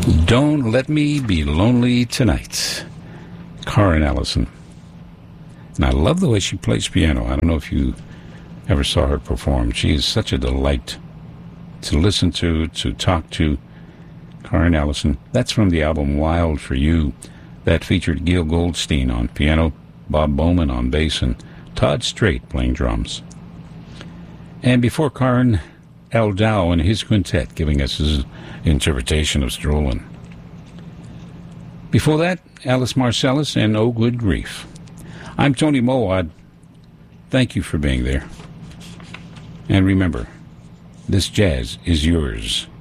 Don't Let Me Be Lonely Tonight. Karen Allison. And I love the way she plays piano. I don't know if you ever saw her perform. She is such a delight to listen to talk to. Karen Allison. That's from the album Wild for You. That featured Gil Goldstein on piano, Bob Bowman on bass, and Todd Strait playing drums. And before Karen, Al Dow and his quintet giving us his interpretation of Strolling. Before that, Alice Marcellus and Oh Good Grief. I'm Tony Mowat. Thank you for being there. And remember, this jazz is yours.